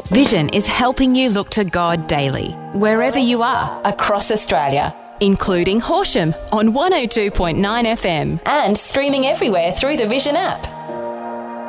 Vision is helping you look to God daily, wherever you are, across Australia, including Horsham on 102.9 FM and streaming everywhere through the Vision app.